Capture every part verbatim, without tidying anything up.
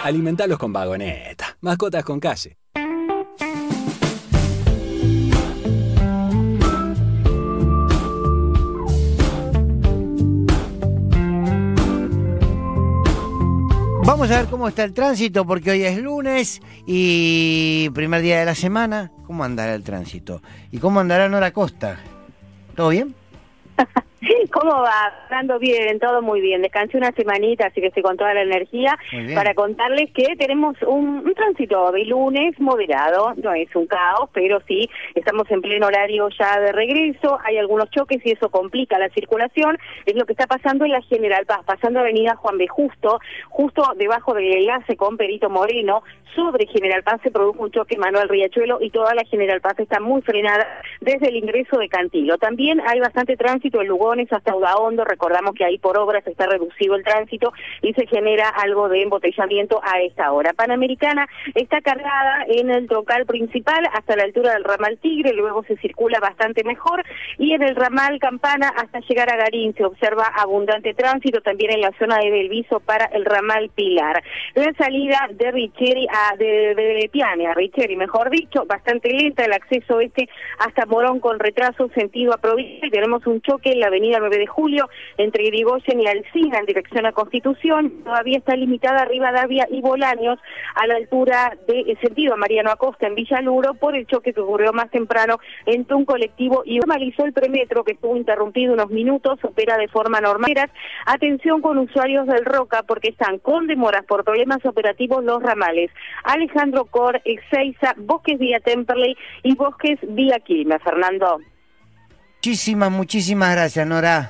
Alimentalos con Vagoneta. Mascotas con calle. Vamos a ver cómo está el tránsito, porque hoy es lunes y primer día de la semana. ¿Cómo andará el tránsito? ¿Y cómo andará Nora Costa? ¿Todo bien? ¿Cómo va? Ando bien, todo muy bien. Descansé una semanita, así que estoy con toda la energía para contarles que tenemos un, un tránsito de lunes moderado. No es un caos, pero sí, estamos en pleno horario ya de regreso. Hay algunos choques y eso complica la circulación. Es lo que está pasando en la General Paz, pasando avenida Juan B. Justo, justo debajo del enlace con Perito Moreno. Sobre General Paz se produjo un choque Manuel Riachuelo y toda la General Paz está muy frenada desde el ingreso de Cantilo. También hay bastante tránsito en Lugones hasta Udaondo. Recordamos que ahí por obras está reducido el tránsito y se genera algo de embotellamiento a esta hora. Panamericana está cargada en el troncal principal hasta la altura del ramal Tigre, luego se circula bastante mejor, y en el ramal Campana hasta llegar a Garín se observa abundante tránsito, también en la zona de Belviso para el ramal Pilar. La salida de Richeri a de, de, de Piane a Richeri, mejor dicho, bastante lenta, el acceso este hasta Morón con retraso sentido a provincia, y tenemos un choque en la avenida nueve de julio entre Irigoyen y Alsina en dirección a Constitución. Todavía está limitada Rivadavia y Bolaños a la altura de sentido a Mariano Acosta en Villaluro por el choque que ocurrió más temprano entre un colectivo y normalizó el premetro, que estuvo interrumpido unos minutos, opera de forma normal. Atención con usuarios del Roca, porque están con demoras por problemas operativos los ramales Alejandro Cor, Ezeiza, Bosques vía Temperley y Bosques vía Quilmes. Fernando. Muchísimas, muchísimas gracias, Nora.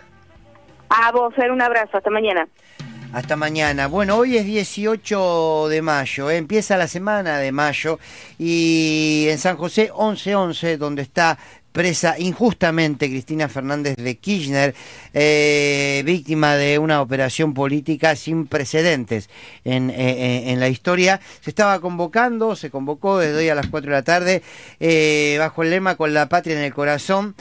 A vos, un abrazo, hasta mañana. Hasta mañana. Bueno, hoy es dieciocho de mayo, ¿eh? Empieza la semana de mayo, y en San José once once, donde está presa injustamente Cristina Fernández de Kirchner, eh, víctima de una operación política sin precedentes en, eh, en la historia. Se estaba convocando, se convocó desde hoy a las cuatro de la tarde, eh, bajo el lema "Con la patria en el corazón",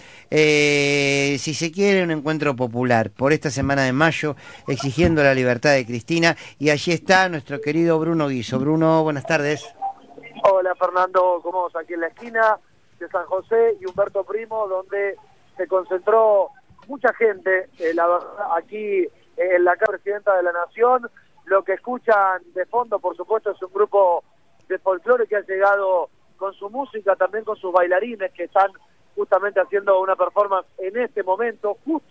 eh, si se quiere, un encuentro popular por esta semana de mayo, exigiendo la libertad de Cristina, y allí está nuestro querido Bruno Guiso. Bruno, buenas tardes. Hola Fernando, ¿cómo vamos? Aquí en la esquina de San José y Humberto Primo, donde se concentró mucha gente, eh, la verdad, aquí eh, en la casa presidenta de la Nación. Lo que escuchan de fondo, por supuesto, es un grupo de folclore que ha llegado con su música, también con sus bailarines, que están justamente haciendo una performance en este momento, justo